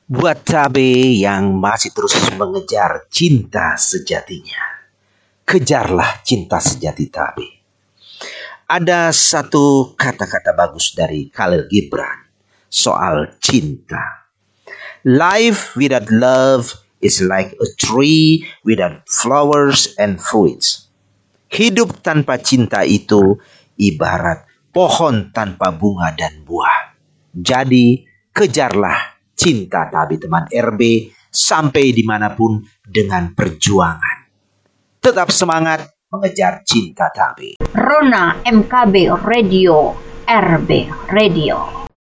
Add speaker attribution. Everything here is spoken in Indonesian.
Speaker 1: Buat Tabe yang masih terus mengejar cinta sejatinya, kejarlah cinta sejati Tabe. Ada satu kata-kata bagus dari Khalil Gibran soal cinta. Life without love is like a tree without flowers and fruits. Hidup tanpa cinta itu ibarat pohon tanpa bunga dan buah. Jadi kejarlah cinta Tabe teman RB sampai dimanapun dengan perjuangan. Tetap semangat mengejar cinta Tabe.
Speaker 2: Rona MKB Radio, RB Radio.